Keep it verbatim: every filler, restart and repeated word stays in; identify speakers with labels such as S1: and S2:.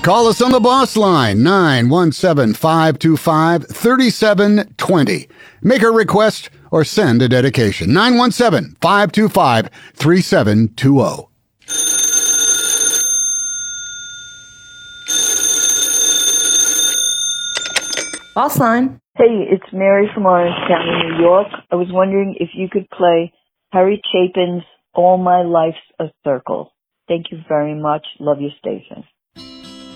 S1: Call us on the boss line, nine one seven, five two five, three seven two zero. Make a request or send a dedication, nine one seven, five two five, three seven two zero.
S2: Boss line.
S3: Hey, it's Mary from Orange County, New York. I was wondering if you could play Harry Chapin's All My Life's a Circle. Thank you very much. Love your station.